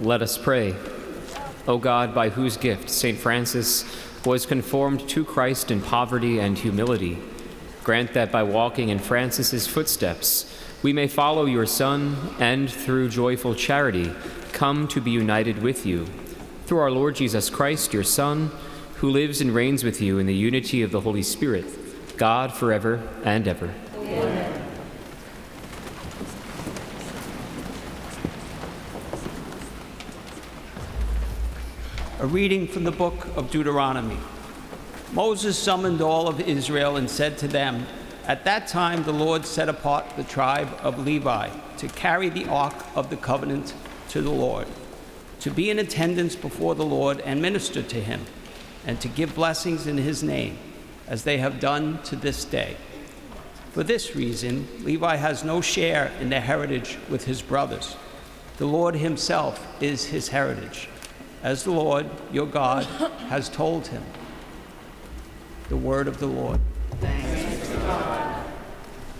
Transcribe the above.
Let us pray. O God, by whose gift St. Francis was conformed to Christ in poverty and humility, grant that by walking in Francis's footsteps, we may follow your Son and, through joyful charity, come to be united with you. Through our Lord Jesus Christ, your Son, who lives and reigns with you in the unity of the Holy Spirit, God forever and ever. Amen. A reading from the book of Deuteronomy. Moses summoned all of Israel and said to them, "At that time the Lord set apart the tribe of Levi to carry the ark of the covenant to the Lord, to be in attendance before the Lord and minister to him, and to give blessings in his name, as they have done to this day. For this reason, Levi has no share in their heritage with his brothers. The Lord himself is his heritage, as the Lord, your God, has told him." The word of the Lord. Thanks be to God.